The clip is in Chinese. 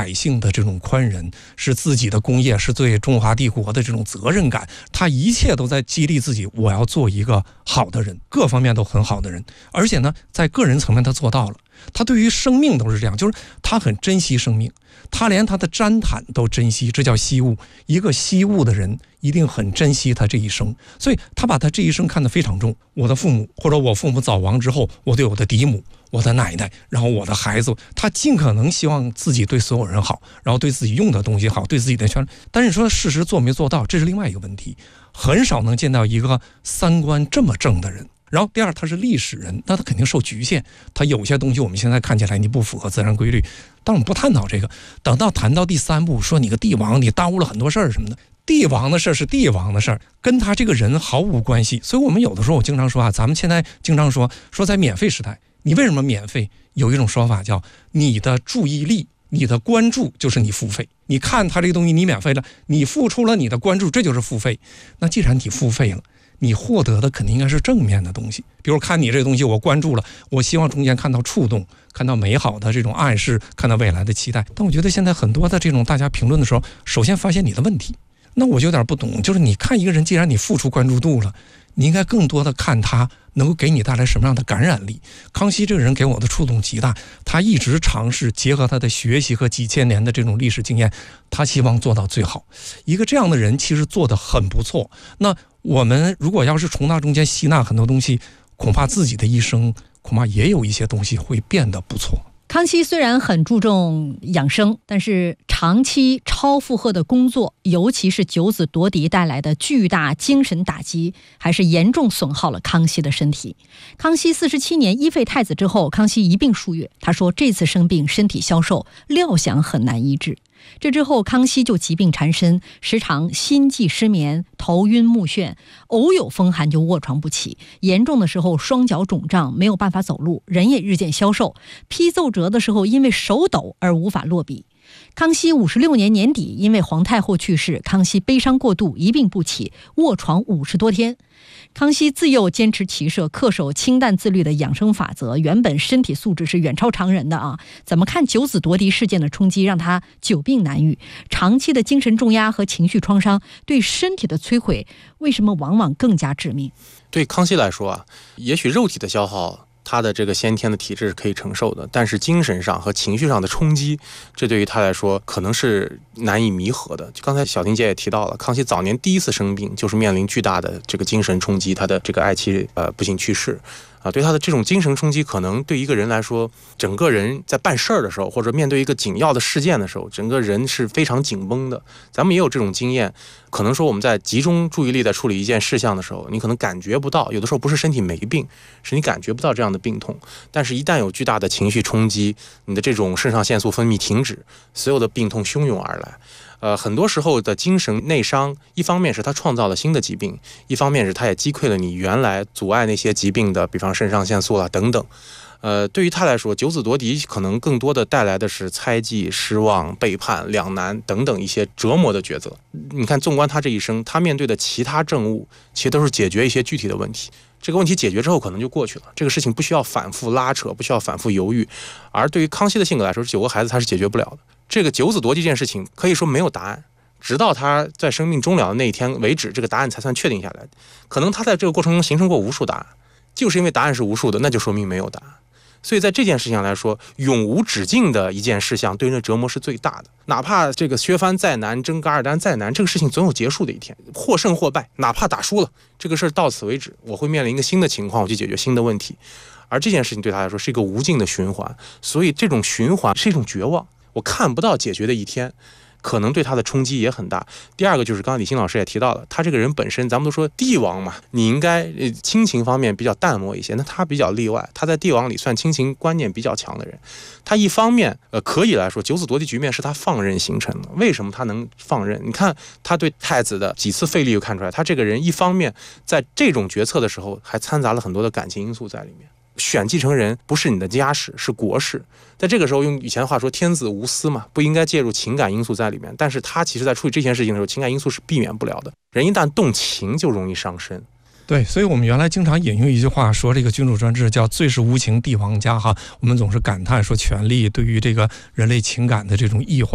百姓的这种宽仁，是自己的功业，是对中华帝国的这种责任感，他一切都在激励自己，我要做一个好的人，各方面都很好的人。而且呢，在个人层面他做到了，他对于生命都是这样，就是他很珍惜生命，他连他的毡毯都珍惜，这叫惜物。一个惜物的人一定很珍惜他这一生，所以他把他这一生看得非常重。我的父母，或者我父母早亡之后，我对我的嫡母，我的奶奶，然后我的孩子，他尽可能希望自己对所有人好，然后对自己用的东西好，对自己的权利。但是你说事实做没做到，这是另外一个问题。很少能见到一个三观这么正的人。然后第二，他是历史人，那他肯定受局限，他有些东西我们现在看起来你不符合自然规律，但我们不探讨这个。等到谈到第三步，说你个帝王，你耽误了很多事儿什么的，帝王的事是帝王的事儿，跟他这个人毫无关系。所以我们有的时候我经常说啊，咱们现在经常说在免费时代，你为什么免费？有一种说法叫你的注意力，你的关注就是你付费。你看他这个东西你免费了，你付出了你的关注，这就是付费。那既然你付费了，你获得的肯定应该是正面的东西。比如看你这个东西我关注了，我希望中间看到触动，看到美好的这种暗示，看到未来的期待。但我觉得现在很多的这种大家评论的时候，首先发现你的问题，那我就有点不懂，就是你看一个人，既然你付出关注度了，你应该更多的看他能够给你带来什么样的感染力。康熙这个人给我的触动极大，他一直尝试结合他的学习和几千年的这种历史经验，他希望做到最好。一个这样的人其实做得很不错。那我们如果要是从他中间吸纳很多东西，恐怕自己的一生恐怕也有一些东西会变得不错。 康熙虽然很注重养生，但是长期超负荷的工作，尤其是九子夺嫡带来的巨大精神打击，还是严重损耗了康熙的身体。康熙47年一废太子之后，康熙一病数月，他说这次生病身体消瘦，料想很难医治。这之后康熙就疾病缠身，时常心悸失眠，头晕目眩，偶有风寒就卧床不起，严重的时候双脚肿胀，没有办法走路，人也日渐消瘦，批奏折的时候因为手抖而无法落笔。康熙56年年底，因为皇太后去世，康熙悲伤过度，一病不起，卧床50多天。康熙自幼坚持骑射，恪守清淡自律的养生法则，原本身体素质是远超常人的啊！怎么看九子夺嫡事件的冲击，让他久病难愈，长期的精神重压和情绪创伤对身体的摧毁，为什么往往更加致命？ 对康熙来说啊，也许肉体的消耗他的这个先天的体质是可以承受的，但是精神上和情绪上的冲击，这对于他来说可能是难以弥合的。就刚才小婷姐也提到了，康熙早年第一次生病就是面临巨大的这个精神冲击，他的这个爱妻不幸去世啊，对他的这种精神冲击，可能对一个人来说，整个人在办事儿的时候，或者面对一个紧要的事件的时候，整个人是非常紧绷的。咱们也有这种经验，可能说我们在集中注意力在处理一件事项的时候，你可能感觉不到，有的时候不是身体没病，是你感觉不到这样的病痛。但是一旦有巨大的情绪冲击，你的这种肾上腺素分泌停止，所有的病痛汹涌而来。很多时候的精神内伤，一方面是他创造了新的疾病，一方面是他也击溃了你原来阻碍那些疾病的，比方肾上腺素啊等等。对于他来说，九子夺嫡可能更多的带来的是猜忌、失望、背叛、两难等等一些折磨的抉择。你看，纵观他这一生，他面对的其他政务，其实都是解决一些具体的问题。这个问题解决之后可能就过去了，这个事情不需要反复拉扯，不需要反复犹豫。而对于康熙的性格来说，9个孩子他是解决不了的。这个九子夺嫡这件事情可以说没有答案，直到他在生命终了的那一天为止，这个答案才算确定下来。可能他在这个过程中形成过无数答案，就是因为答案是无数的，那就说明没有答案。所以在这件事情上来说，永无止境的一件事项对人的折磨是最大的。哪怕这个削藩再难，征噶尔丹再难，这个事情总有结束的一天，或胜或败，哪怕打输了，这个事儿到此为止，我会面临一个新的情况，我去解决新的问题。而这件事情对他来说是一个无尽的循环，所以这种循环是一种绝望，我看不到解决的一天，可能对他的冲击也很大。第二个就是刚刚李欣老师也提到了，他这个人本身，咱们都说帝王嘛，你应该亲情方面比较淡漠一些，那他比较例外，他在帝王里算亲情观念比较强的人。他一方面可以来说九子夺嫡局面是他放任形成的。为什么他能放任？你看他对太子的几次废立就看出来，他这个人一方面在这种决策的时候还掺杂了很多的感情因素在里面。选继承人不是你的家事，是国事。在这个时候，用以前的话说，天子无私嘛，不应该介入情感因素在里面。但是他其实在处理这件事情的时候，情感因素是避免不了的。人一旦动情，就容易伤身。 对，所以我们原来经常引用一句话说，这个君主专制叫最是无情帝王家哈。我们总是感叹说，权力对于这个人类情感的这种异化。